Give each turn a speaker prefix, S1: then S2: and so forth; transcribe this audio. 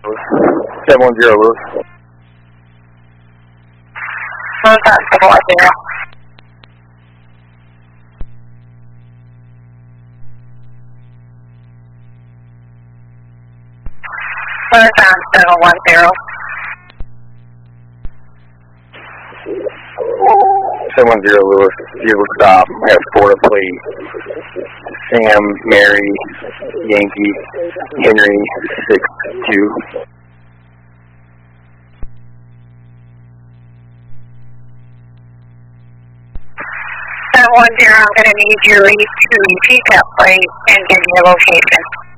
S1: 710 Lewis.
S2: What's that, 710? What's that, 710?
S1: 710 Lewis, vehicle stop. I have Florida plate. Sam, Mary, Yankee, Henry, 6-2.
S2: 710, I'm going to need you to repeat that plate and give me a location.